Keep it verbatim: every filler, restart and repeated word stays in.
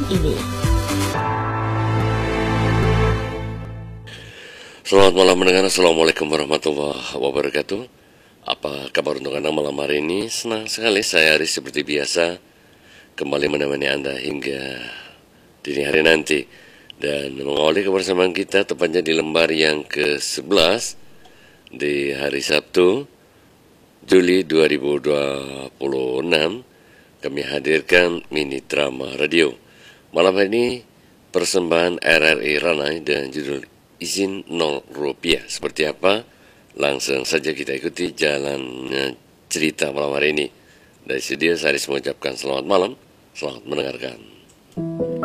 ini. Selamat malam mendengar. Assalamualaikum warahmatullahi wabarakatuh. Apa kabar untuk Anda malam hari ini? Senang sekali saya Aris seperti biasa kembali menemani Anda hingga dini hari nanti dan mengawali kebersamaan kita tepatnya di lembar yang ke sebelas di hari Sabtu Juli dua ribu dua puluh enam. Kami hadirkan mini drama radio. Malam ini persembahan R R I Ranai dengan judul Izin Nol Rupiah. Seperti apa? Langsung saja kita ikuti jalannya cerita malam hari ini. Dari studio saya mengucapkan selamat malam, selamat mendengarkan.